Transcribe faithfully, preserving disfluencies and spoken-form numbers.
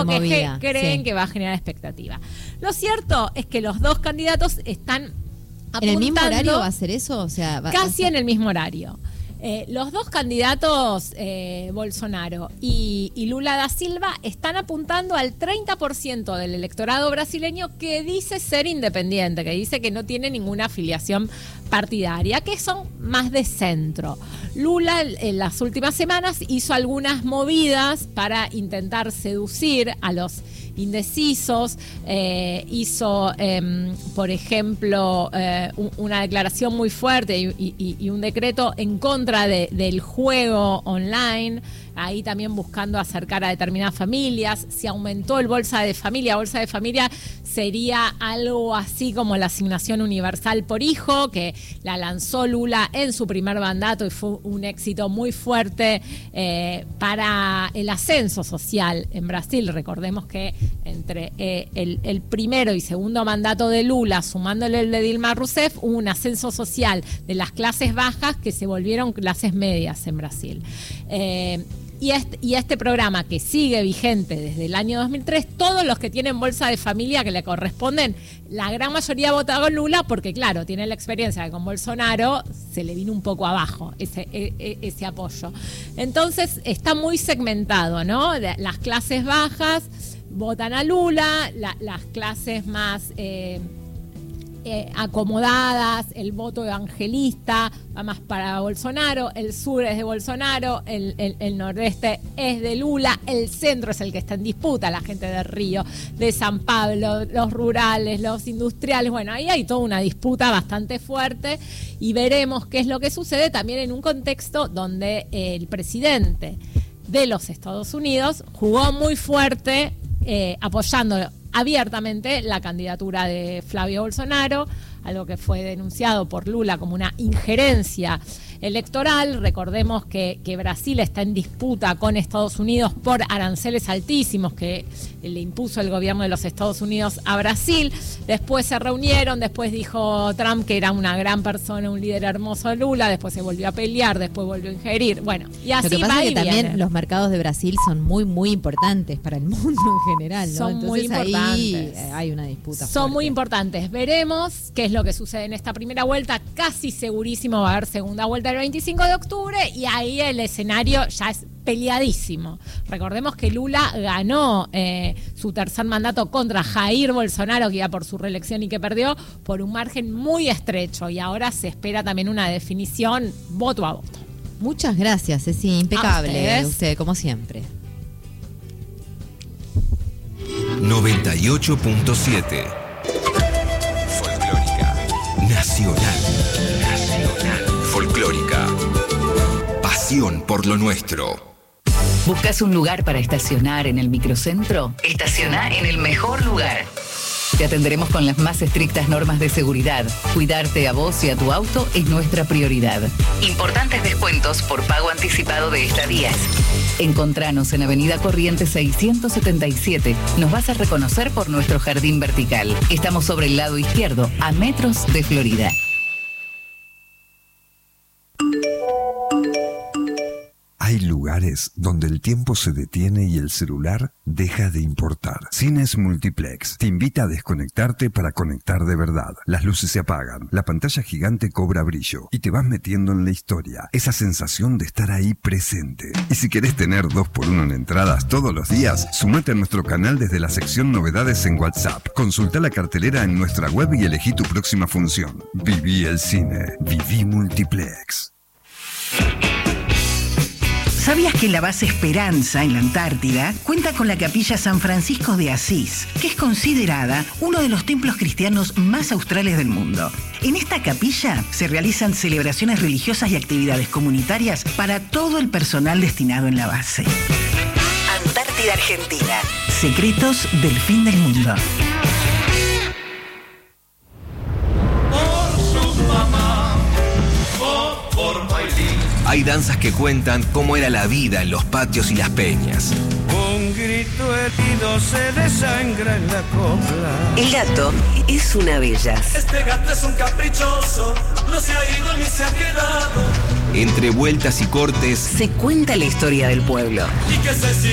lo que movida, ge- creen sí. que va a generar expectativa. Lo cierto es que los dos candidatos están apuntando... ¿En el mismo horario va a ser eso? O sea, va, Casi va a... en el mismo horario. Eh, los dos candidatos, eh, Bolsonaro y, y Lula da Silva, están apuntando al treinta por ciento del electorado brasileño que dice ser independiente, que dice que no tiene ninguna afiliación partidaria, que son más de centro. Lula en las últimas semanas hizo algunas movidas para intentar seducir a los indecisos, eh, hizo, eh, por ejemplo, eh, un, una declaración muy fuerte y, y, y un decreto en contra de, del juego online, ahí también buscando acercar a determinadas familias. Se aumentó el Bolsa de Familia. Bolsa de Familia sería algo así como la asignación universal por hijo, que la lanzó Lula en su primer mandato y fue un éxito muy fuerte eh, para el ascenso social en Brasil. Recordemos que entre eh, el, el primero y segundo mandato de Lula, sumándole el de Dilma Rousseff, hubo un ascenso social de las clases bajas que se volvieron clases medias en Brasil. Eh, Y este, y este programa que sigue vigente desde el año dos mil tres, todos los que tienen bolsa de familia que le corresponden, la gran mayoría vota con Lula porque, claro, tiene la experiencia que con Bolsonaro se le vino un poco abajo ese, ese apoyo. Entonces está muy segmentado, ¿no? Las clases bajas votan a Lula, la, las clases más... Eh, Eh, acomodadas, el voto evangelista va más para Bolsonaro, el sur es de Bolsonaro, el, el, el nordeste es de Lula, el centro es el que está en disputa, la gente de Río, de San Pablo, los rurales, los industriales. Bueno, ahí hay toda una disputa bastante fuerte y veremos qué es lo que sucede también en un contexto donde el presidente de los Estados Unidos jugó muy fuerte eh, apoyando abiertamente la candidatura de Flavio Bolsonaro, algo que fue denunciado por Lula como una injerencia electoral. Recordemos que, que Brasil está en disputa con Estados Unidos por aranceles altísimos que le impuso el gobierno de los Estados Unidos a Brasil. Después se reunieron, después dijo Trump que era una gran persona, un líder hermoso Lula, después se volvió a pelear, después volvió a ingerir. Bueno, y así Lo que pasa va es que y también viene. los mercados de Brasil son muy, muy importantes para el mundo en general, ¿no? Son Entonces muy importantes. Ahí eh, hay una disputa Son fuerte. muy importantes. Veremos qué es lo que sucede en esta primera vuelta. Casi segurísimo va a haber segunda vuelta el veinticinco de octubre y ahí el escenario ya es peleadísimo. Recordemos que Lula ganó eh, su tercer mandato contra Jair Bolsonaro, que iba por su reelección y que perdió por un margen muy estrecho, y ahora se espera también una definición voto a voto. Muchas gracias, Ceci, impecable ustedes. usted, como siempre. noventa y ocho punto siete Folclórica Nacional. Nacional. Folclórica. Pasión por lo nuestro. ¿Buscas un lugar para estacionar en el microcentro? Estaciona en el mejor lugar. Te atenderemos con las más estrictas normas de seguridad. Cuidarte a vos y a tu auto es nuestra prioridad. Importantes descuentos por pago anticipado de estadías. Encontranos en Avenida Corrientes seiscientos setenta y siete. Nos vas a reconocer por nuestro jardín vertical. Estamos sobre el lado izquierdo, a metros de Florida. Hay lugares donde el tiempo se detiene y el celular deja de importar. Cines Multiplex te invita a desconectarte para conectar de verdad. Las luces se apagan, la pantalla gigante cobra brillo y te vas metiendo en la historia. Esa sensación de estar ahí presente. Y si querés tener dos por uno en entradas todos los días, sumate a nuestro canal desde la sección Novedades en WhatsApp. Consulta la cartelera en nuestra web y elegí tu próxima función. Viví el cine. Viví Multiplex. ¿Sabías que la base Esperanza, en la Antártida, cuenta con la capilla San Francisco de Asís, que es considerada uno de los templos cristianos más australes del mundo? En esta capilla se realizan celebraciones religiosas y actividades comunitarias para todo el personal destinado en la base. Antártida Argentina. Secretos del fin del mundo. Hay danzas que cuentan cómo era la vida en los patios y las peñas. Un grito herido se desangra en la copla. El gato es una de ellas. Este gato es un caprichoso, no se ha ido ni se ha quedado. Entre vueltas y cortes, Se cuenta la historia del pueblo. Y que se